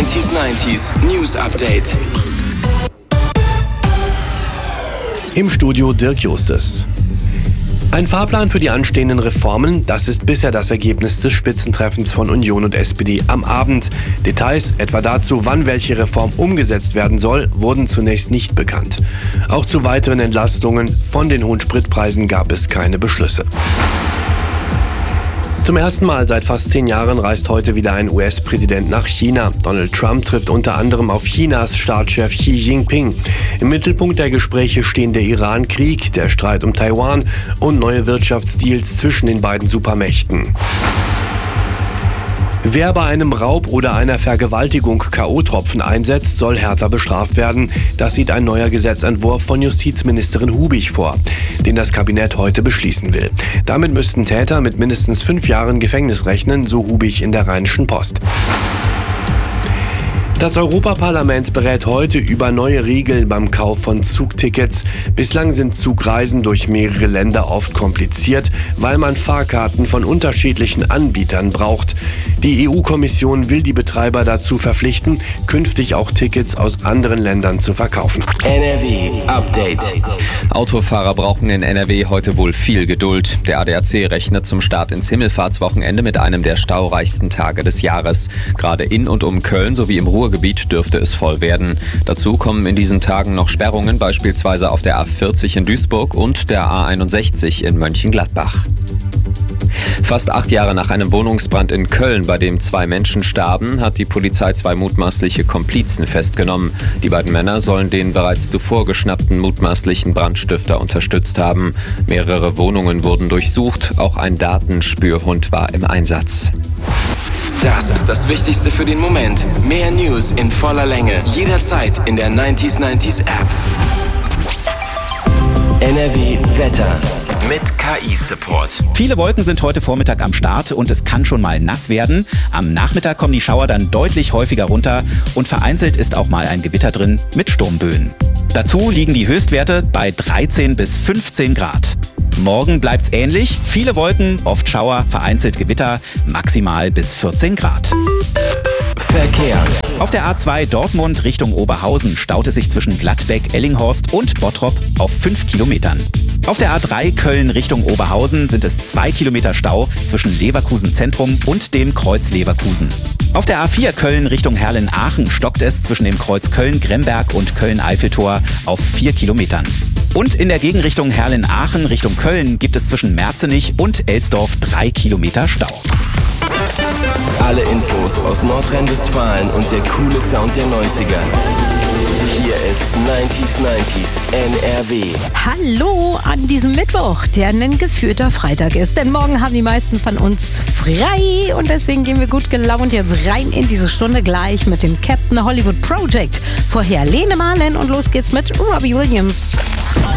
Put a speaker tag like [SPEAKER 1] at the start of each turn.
[SPEAKER 1] 90s News Update.
[SPEAKER 2] Im Studio Dirk Justus. Ein Fahrplan für die anstehenden Reformen, das ist bisher das Ergebnis des Spitzentreffens von Union und SPD am Abend. Details, etwa dazu, wann welche Reform umgesetzt werden soll, wurden zunächst nicht bekannt. Auch zu weiteren Entlastungen von den hohen Spritpreisen gab es keine Beschlüsse. Zum ersten Mal seit fast 10 Jahren reist heute wieder ein US-Präsident nach China. Donald Trump trifft unter anderem auf Chinas Staatschef Xi Jinping. Im Mittelpunkt der Gespräche stehen der Iran-Krieg, der Streit um Taiwan und neue Wirtschaftsdeals zwischen den beiden Supermächten. Wer bei einem Raub oder einer Vergewaltigung K.O.-Tropfen einsetzt, soll härter bestraft werden. Das sieht ein neuer Gesetzentwurf von Justizministerin Hubig vor, den das Kabinett heute beschließen will. Damit müssten Täter mit mindestens 5 Jahren Gefängnis rechnen, so Hubig in der Rheinischen Post. Das Europaparlament berät heute über neue Regeln beim Kauf von Zugtickets. Bislang sind Zugreisen durch mehrere Länder oft kompliziert, weil man Fahrkarten von unterschiedlichen Anbietern braucht. Die EU-Kommission will die Betreiber dazu verpflichten, künftig auch Tickets aus anderen Ländern zu verkaufen.
[SPEAKER 1] NRW Update.
[SPEAKER 3] Autofahrer brauchen in NRW heute wohl viel Geduld. Der ADAC rechnet zum Start ins Himmelfahrtswochenende mit einem der staureichsten Tage des Jahres. Gerade in und um Köln sowie im Ruhrgebiet dürfte es voll werden. Dazu kommen in diesen Tagen noch Sperrungen, beispielsweise auf der A40 in Duisburg und der A61 in Mönchengladbach. Fast 8 Jahre nach einem Wohnungsbrand in Köln, bei dem 2 Menschen starben, hat die Polizei 2 mutmaßliche Komplizen festgenommen. Die beiden Männer sollen den bereits zuvor geschnappten mutmaßlichen Brandstifter unterstützt haben. Mehrere Wohnungen wurden durchsucht, auch ein Datenspürhund war im Einsatz.
[SPEAKER 1] Das ist das Wichtigste für den Moment. Mehr News in voller Länge. Jederzeit in der 90s App. NRW Wetter. Mit KI-Support.
[SPEAKER 4] Viele Wolken sind heute Vormittag am Start und es kann schon mal nass werden. Am Nachmittag kommen die Schauer dann deutlich häufiger runter und vereinzelt ist auch mal ein Gewitter drin mit Sturmböen. Dazu liegen die Höchstwerte bei 13 bis 15 Grad. Morgen bleibt's ähnlich. Viele Wolken, oft Schauer, vereinzelt Gewitter, maximal bis 14 Grad.
[SPEAKER 1] Verkehr.
[SPEAKER 4] Auf der A2 Dortmund Richtung Oberhausen staut es sich zwischen Gladbeck, Ellinghorst und Bottrop auf 5 Kilometern. Auf der A3 Köln Richtung Oberhausen sind es 2 Kilometer Stau zwischen Leverkusen Zentrum und dem Kreuz Leverkusen. Auf der A4 Köln Richtung Herrlen-Aachen stockt es zwischen dem Kreuz Köln-Gremberg und Köln-Eiffeltor auf 4 Kilometern. Und in der Gegenrichtung Herrlen-Aachen Richtung Köln gibt es zwischen Merzenich und Elsdorf 3 Kilometer Stau.
[SPEAKER 1] Alle Infos aus Nordrhein-Westfalen und der coole Sound der 90er. Hier ist 90s NRW.
[SPEAKER 5] Hallo an diesem Mittwoch, der ein geführter Freitag ist. Denn morgen haben die meisten von uns frei und deswegen gehen wir gut gelaunt jetzt rein in diese Stunde gleich mit dem Captain Hollywood Project. Vorher Lene Marlin und los geht's mit Robbie Williams.